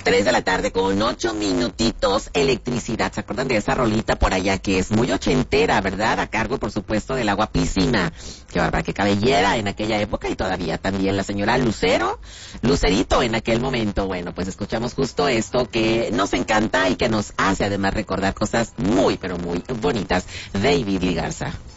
3 de la tarde con 8 minutitos. Electricidad, ¿se acuerdan de esa rolita por allá que es muy ochentera, verdad? A cargo, por supuesto, de la guapísima, qué bárbara, qué cabellera en aquella época, y todavía también la señora Lucerito en aquel momento. Bueno, pues escuchamos justo esto que nos encanta y que nos hace además recordar cosas muy, pero muy bonitas. David Lee Garza.